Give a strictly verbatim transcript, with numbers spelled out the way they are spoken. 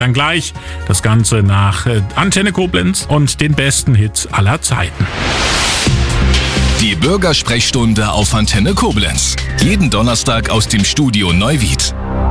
Dann gleich das Ganze nach Antenne Koblenz und den besten Hits aller Zeiten. Die Bürgersprechstunde auf Antenne Koblenz. Jeden Donnerstag aus dem Studio Neuwied.